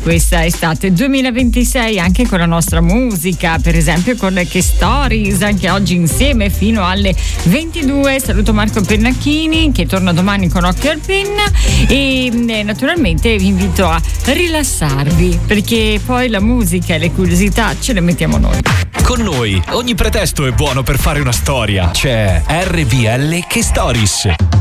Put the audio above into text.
questa estate 2026 anche con la nostra musica, per esempio con le Che Stories, anche oggi insieme fino alle 22. Saluto Marco Pennacchini che torna domani con Occhio al Penna e naturalmente vi invito a rilassarvi perché poi la musica e le curiosità ce le mettiamo noi. Con noi ogni pretesto è buono per fare una storia. C'è RVL Che Stories.